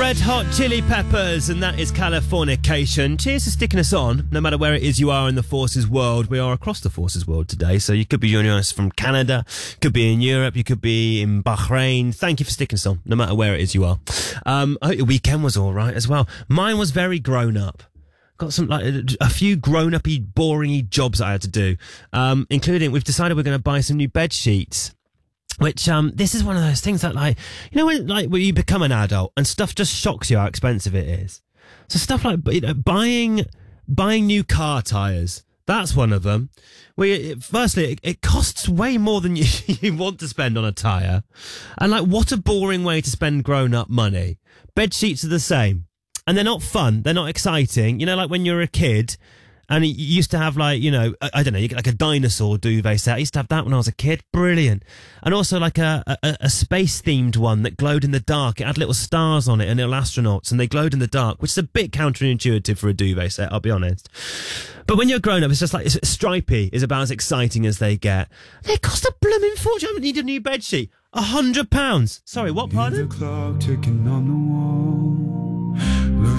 Red Hot Chili Peppers, and that is Californication. Cheers for sticking us on, no matter where it is you are in the Forces world. We are across the Forces world today, so you could be joining us from Canada, could be in Europe, you could be in Bahrain. Thank you for sticking us on, no matter where it is you are. I hope your weekend was all right as well. Mine was very grown up. Got some, a few grown-up-y, boring-y jobs I had to do, including we've decided we're going to buy some new bed sheets. Which, this is one of those things that, when you become an adult and stuff just shocks you how expensive it is. So stuff like, buying new car tyres. That's one of them. Firstly, it costs way more than you want to spend on a tyre. And what a boring way to spend grown-up money. Bed sheets are the same. And they're not fun. They're not exciting. When you're a kid, and you used to have I don't know, you get a dinosaur duvet set. I used to have that when I was a kid. Brilliant. And also a space themed one that glowed in the dark. It had little stars on it and little astronauts, and they glowed in the dark, which is a bit counterintuitive for a duvet set, I'll be honest. But when you're grown up, it's just stripy is about as exciting as they get. They cost a blooming fortune. I need a new bed sheet. £100. Sorry, what, pardon? The clock ticking on the wall.